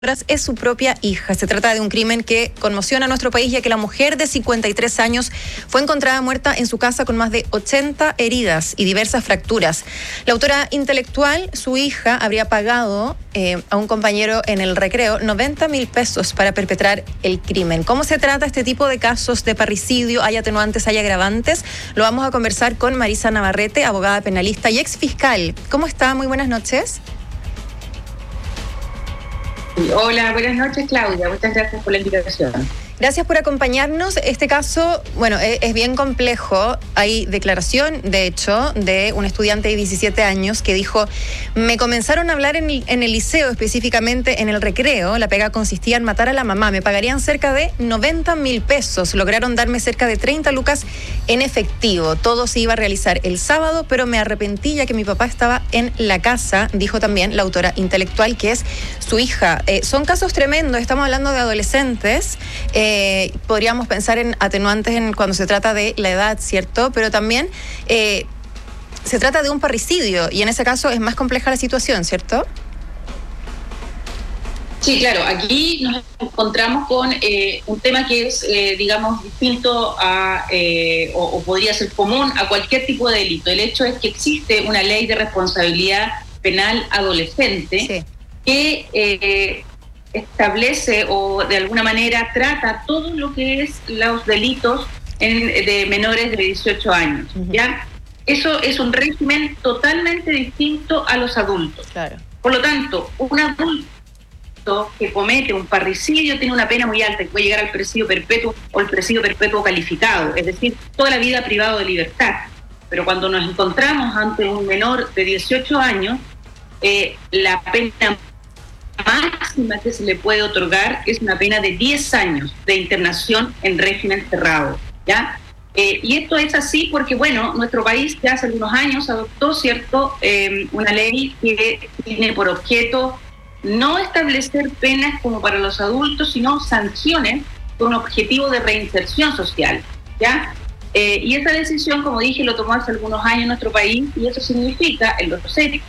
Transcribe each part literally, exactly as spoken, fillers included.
Es su propia hija. Se trata de un crimen que conmociona a nuestro país, ya que la mujer de cincuenta y tres años fue encontrada muerta en su casa con más de ochenta heridas y diversas fracturas. La autora intelectual, su hija, habría pagado eh, a un compañero en el recreo noventa mil pesos para perpetrar el crimen. ¿Cómo se trata este tipo de casos de parricidio? ¿Hay atenuantes, hay agravantes? Lo vamos a conversar con Marisa Navarrete, abogada penalista y exfiscal. ¿Cómo está? Muy buenas noches. Hola, buenas noches, Claudia. Muchas gracias por la invitación. Gracias por acompañarnos. Este caso, bueno, es, es bien complejo. Hay declaración, de hecho, de un estudiante de diecisiete años que dijo: me comenzaron a hablar en el, en el liceo, específicamente en el recreo. La pega consistía en matar a la mamá. Me pagarían cerca de noventa mil pesos. Lograron darme cerca de treinta lucas en efectivo. Todo se iba a realizar el sábado, pero me arrepentí ya que mi papá estaba en la casa, dijo también la autora intelectual, que es su hija. Eh, son casos tremendos. Estamos hablando de adolescentes. Eh, Eh, podríamos pensar en atenuantes en cuando se trata de la edad, ¿cierto? Pero también eh, se trata de un parricidio y en ese caso es más compleja la situación, ¿cierto? Sí, claro. Aquí nos encontramos con eh, un tema que es, eh, digamos, distinto a, eh, o, o podría ser común a cualquier tipo de delito. El hecho es que existe una ley de responsabilidad penal adolescente sí. que... Eh, establece o de alguna manera trata todo lo que es los delitos en, de menores de dieciocho años, uh-huh. ¿ya? Eso es un régimen totalmente distinto a los adultos. Claro. Por lo tanto, un adulto que comete un parricidio tiene una pena muy alta, que puede llegar al presidio perpetuo o el presidio perpetuo calificado, es decir, toda la vida privado de libertad. Pero cuando nos encontramos ante un menor de dieciocho años, eh, la pena máxima que se le puede otorgar es una pena de diez años de internación en régimen cerrado, ¿ya? Eh, y esto es así porque, bueno, nuestro país ya hace algunos años adoptó, ¿cierto?, eh, una ley que tiene por objeto no establecer penas como para los adultos, sino sanciones con objetivo de reinserción social, ¿ya? Eh, y esa decisión, como dije, lo tomó hace algunos años nuestro país, y eso significa, en los hechos,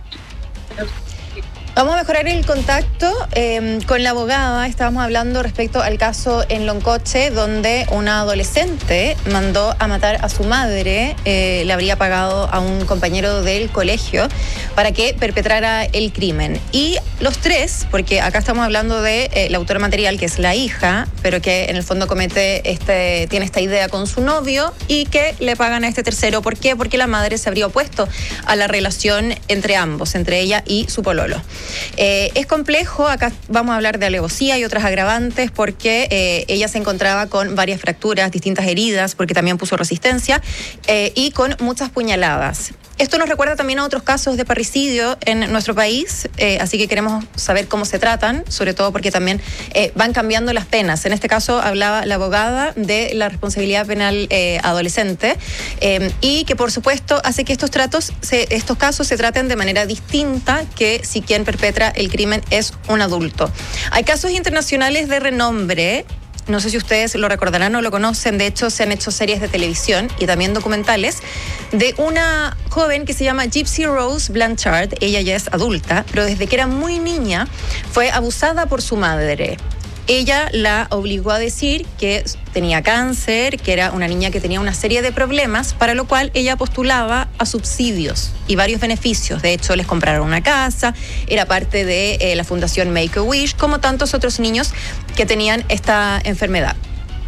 vamos a mejorar el contacto eh, con la abogada. Estábamos hablando respecto al caso en Loncoche, donde una adolescente mandó a matar a su madre. Eh, le habría pagado a un compañero del colegio para que perpetrara el crimen. Y los tres, porque acá estamos hablando de eh, la autora material, que es la hija, pero que en el fondo comete este, tiene esta idea con su novio y que le pagan a este tercero. ¿Por qué? Porque la madre se habría opuesto a la relación entre ambos, entre ella y su pololo. Eh, es complejo, acá vamos a hablar de alevosía y otras agravantes porque eh, ella se encontraba con varias fracturas, distintas heridas, porque también puso resistencia eh, y con muchas puñaladas. Esto nos recuerda también a otros casos de parricidio en nuestro país, eh, así que queremos saber cómo se tratan, sobre todo porque también eh, van cambiando las penas. En este caso hablaba la abogada de la responsabilidad penal eh, adolescente eh, y que por supuesto hace que estos tratos, se, estos casos se traten de manera distinta que si quien perpetra el crimen es un adulto. Hay casos internacionales de renombre. No sé si ustedes lo recordarán o lo conocen, de hecho se han hecho series de televisión y también documentales de una joven que se llama Gypsy Rose Blanchard. Ella ya es adulta, pero desde que era muy niña fue abusada por su madre. Ella la obligó a decir que tenía cáncer, que era una niña que tenía una serie de problemas, para lo cual ella postulaba a subsidios y varios beneficios. De hecho, les compraron una casa, era parte de eh, la fundación Make-A-Wish, como tantos otros niños que tenían esta enfermedad.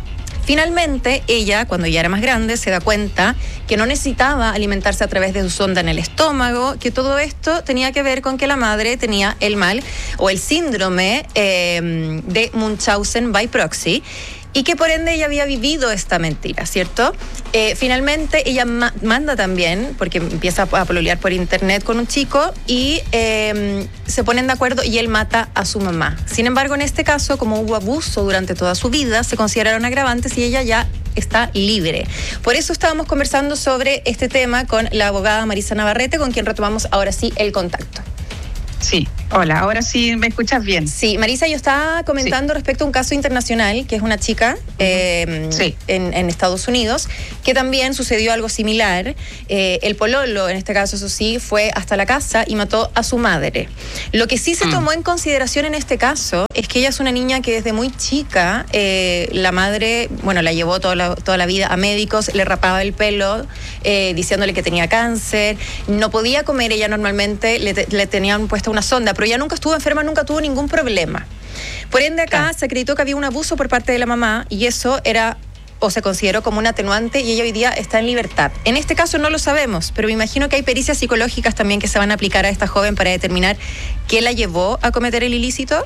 Finalmente, ella, cuando ya era más grande, se da cuenta que no necesitaba alimentarse a través de su sonda en el estómago, que todo esto tenía que ver con que la madre tenía el mal o el síndrome eh, de Munchausen by proxy, y que por ende ella había vivido esta mentira, ¿cierto? Eh, finalmente ella ma- manda también, porque empieza a pololear por internet con un chico y eh, se ponen de acuerdo y él mata a su mamá. Sin embargo, en este caso, como hubo abuso durante toda su vida, se consideraron agravantes y ella ya está libre. Por eso estábamos conversando sobre este tema con la abogada Marisa Navarrete, con quien retomamos ahora sí el contacto. Sí, Hola, ahora sí me escuchas bien. Sí, Marisa, yo estaba comentando sí. respecto a un caso internacional, que es una chica uh-huh. eh, sí. en, en Estados Unidos, que también sucedió algo similar. Eh, el pololo, en este caso, eso sí, fue hasta la casa y mató a su madre. Lo que sí se uh-huh. tomó en consideración en este caso es que ella es una niña que desde muy chica, eh, la madre, bueno, la llevó toda la, toda la vida a médicos, le rapaba el pelo, eh, diciéndole que tenía cáncer, no podía comer ella normalmente, le, te, le tenían puesta una sonda, pero ella nunca estuvo enferma, nunca tuvo ningún problema. Por ende, acá claro. se acreditó que había un abuso por parte de la mamá y eso era o se consideró como un atenuante y ella hoy día está en libertad. En este caso no lo sabemos, pero me imagino que hay pericias psicológicas también que se van a aplicar a esta joven para determinar qué la llevó a cometer el ilícito.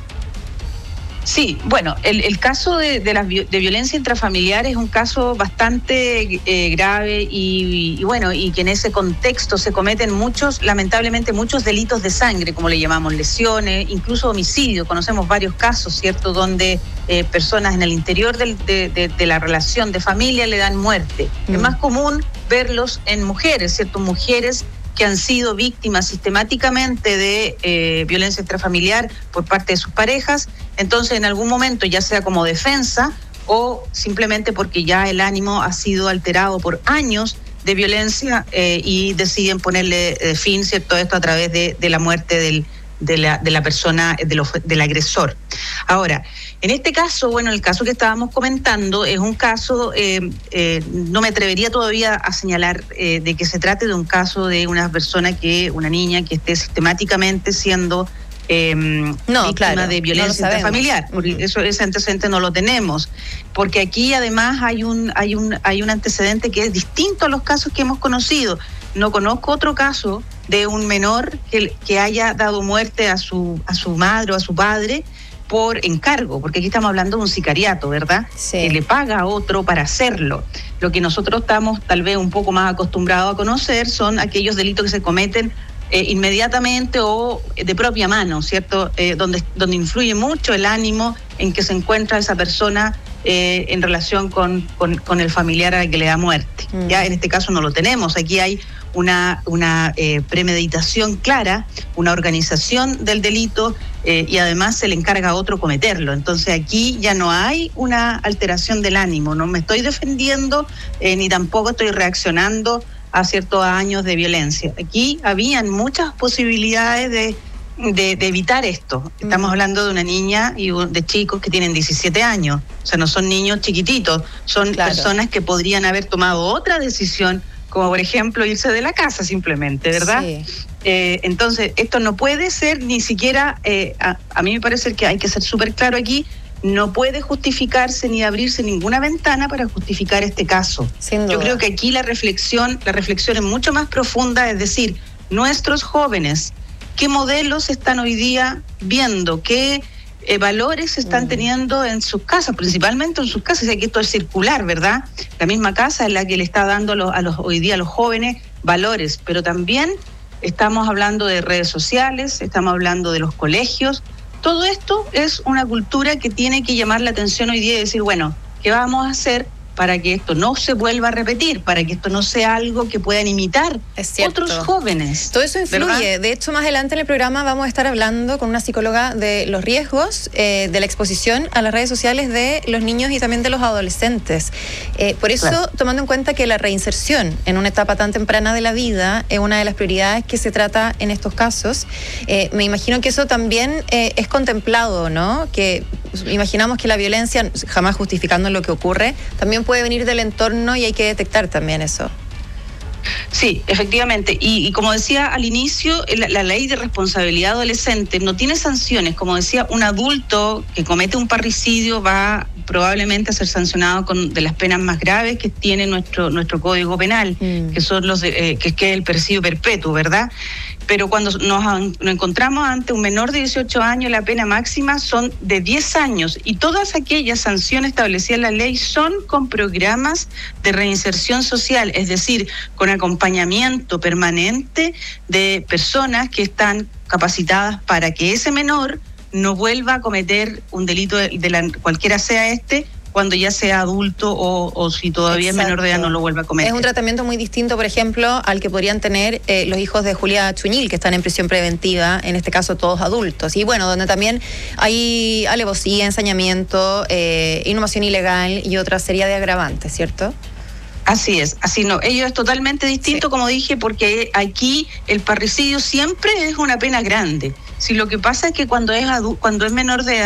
Sí, bueno, el, el caso de, de, la, de violencia intrafamiliar es un caso bastante eh, grave y, y bueno, y que en ese contexto se cometen muchos, lamentablemente muchos delitos de sangre, como le llamamos, lesiones, incluso homicidio. Conocemos varios casos, ¿cierto?, donde eh, personas en el interior del, de, de, de la relación de familia le dan muerte. Mm. Es más común verlos en mujeres, ¿cierto?, mujeres que han sido víctimas sistemáticamente de eh, violencia intrafamiliar por parte de sus parejas, entonces en algún momento, ya sea como defensa o simplemente porque ya el ánimo ha sido alterado por años de violencia eh, y deciden ponerle eh, fin, ¿cierto?, esto a través de, de la muerte del, de, la, de la persona, de lo, del agresor. Ahora, en este caso, bueno, el caso que estábamos comentando es un caso, eh, eh, no me atrevería todavía a señalar eh, de que se trate de un caso de una persona que, una niña que esté sistemáticamente siendo eh, no, víctima claro, de violencia no intrafamiliar. Uh-huh. Eso, ese antecedente no lo tenemos, porque aquí además hay un, hay un, hay un antecedente que es distinto a los casos que hemos conocido. No conozco otro caso de un menor que, que haya dado muerte a su, a su madre o a su padre por encargo, porque aquí estamos hablando de un sicariato, ¿verdad? Sí. Que le paga a otro para hacerlo. Lo que nosotros estamos tal vez un poco más acostumbrados a conocer son aquellos delitos que se cometen eh, inmediatamente o de propia mano, ¿cierto? Eh, donde, donde influye mucho el ánimo en que se encuentra esa persona eh, en relación con, con, con el familiar al que le da muerte. Mm. Ya en este caso no lo tenemos, aquí hay una, una eh, premeditación clara, una organización del delito eh, y además se le encarga a otro cometerlo. Entonces aquí ya no hay una alteración del ánimo, no me estoy defendiendo eh, ni tampoco estoy reaccionando a ciertos años de violencia. Aquí habían muchas posibilidades de, de, de evitar esto. Estamos hablando de una niña y de chicos que tienen diecisiete años, o sea, no son niños chiquititos, son claro. personas que podrían haber tomado otra decisión, como por ejemplo irse de la casa simplemente, ¿verdad? Sí. Eh, entonces, esto no puede ser ni siquiera, eh, a, a mí me parece que hay que ser súper claro aquí, no puede justificarse ni abrirse ninguna ventana para justificar este caso. Sin duda. Yo creo que aquí la reflexión, la reflexión es mucho más profunda, es decir, nuestros jóvenes, ¿qué modelos están hoy día viendo? ¿Qué eh, valores están mm. teniendo en sus casas? Principalmente en sus casas, ya que esto es circular, ¿verdad? La misma casa es la que le está dando a los, a los, hoy día a los jóvenes valores, pero también estamos hablando de redes sociales, estamos hablando de los colegios. Todo esto es una cultura que tiene que llamar la atención hoy día y decir, bueno, ¿qué vamos a hacer para que esto no se vuelva a repetir, para que esto no sea algo que puedan imitar otros jóvenes? Todo eso influye. ¿Verdad? De hecho, más adelante en el programa vamos a estar hablando con una psicóloga de los riesgos eh, de la exposición a las redes sociales de los niños y también de los adolescentes. Eh, por eso, claro. tomando en cuenta que la reinserción en una etapa tan temprana de la vida es una de las prioridades que se trata en estos casos, eh, me imagino que eso también eh, es contemplado, ¿no? Que imaginamos que la violencia, jamás justificando lo que ocurre, también puede venir del entorno y hay que detectar también eso. Sí, efectivamente. Y, y como decía al inicio, la, la ley de responsabilidad adolescente no tiene sanciones. Como decía, un adulto que comete un parricidio va probablemente a ser sancionado con de las penas más graves que tiene nuestro nuestro Código Penal, mm. que son los de, eh, que es que el presidio perpetuo, ¿verdad? Pero cuando nos, nos encontramos ante un menor de dieciocho años, la pena máxima son de diez años y todas aquellas sanciones establecidas en la ley son con programas de reinserción social, es decir, con acompañamiento permanente de personas que están capacitadas para que ese menor no vuelva a cometer un delito de, de la, cualquiera sea este, cuando ya sea adulto o, o si todavía Exacto. es menor de edad no lo vuelva a cometer. Es un tratamiento muy distinto, por ejemplo, al que podrían tener eh, los hijos de Julia Chuñil, que están en prisión preventiva, en este caso todos adultos. Y bueno, donde también hay alevosía, ensañamiento, eh, inhumación ilegal y otra serie de agravantes, ¿cierto? Así es, así no. Ello es totalmente distinto, sí. Como dije, porque aquí el parricidio siempre es una pena grande. Si lo que pasa es que cuando es adu- cuando es menor de edad,